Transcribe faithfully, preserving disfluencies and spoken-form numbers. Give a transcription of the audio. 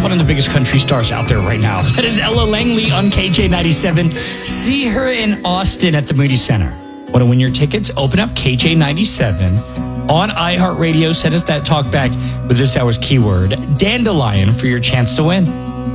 one of the biggest country stars out there right now. That is Ella Langley on K J ninety-seven. See her in Austin at the Moody Center. Want to win your tickets? Open up K J ninety-seven on iHeartRadio. Send us that talk back with this hour's keyword, Dandelion, for your chance to win.